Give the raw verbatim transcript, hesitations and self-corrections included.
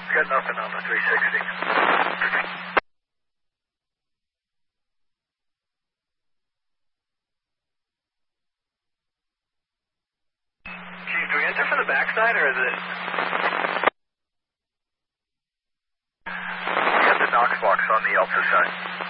Got nothing on the three sixty. Chief, do we enter from the backside or is it? We got the Knox box on the Alpha side.